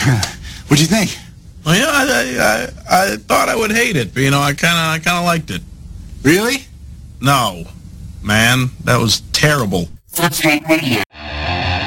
What'd you think? Well, yeah, I thought I would hate it, but, you know, I kind of liked it. Really? No, man, that was terrible. Footscape Radio.